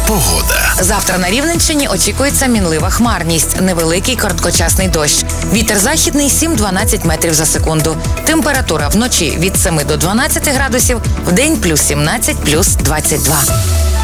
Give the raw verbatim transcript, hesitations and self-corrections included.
Погода. Завтра на Рівненщині очікується мінлива хмарність, невеликий короткочасний дощ. Вітер західний сім-дванадцять метрів за секунду. Температура вночі від семи до дванадцяти градусів, вдень плюс сімнадцять, плюс двадцять два.